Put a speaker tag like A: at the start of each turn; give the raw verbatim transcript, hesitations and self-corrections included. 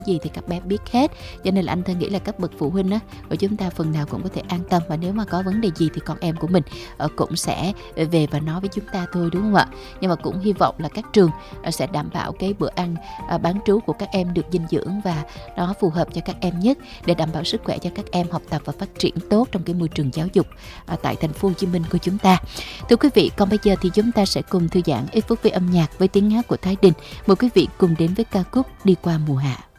A: gì thì các bé biết hết, cho nên là anh Thơ nghĩ là các bậc phụ huynh á của chúng ta phần nào cũng có thể an tâm, và nếu mà có vấn đề gì thì con em của mình ờ, cũng sẽ về và nói với chúng ta thôi, đúng không ạ? Nhưng mà cũng hy vọng là các trường ờ, sẽ đảm bảo cái bữa ăn ờ, bán trú của các em được dinh dưỡng và nó phù hợp cho các em nhất, để đảm bảo sức khỏe cho các em học tập và phát triển tốt trong cái môi trường giáo dục ờ, tại thành phố Hồ Chí Minh của chúng ta. Thưa quý vị, còn bây giờ thì chúng ta sẽ cùng thư giãn ít phút với âm nhạc với tiếng hát của Thái Đình. Mời quý vị cùng đến với ca khúc Đi qua mùa hạ.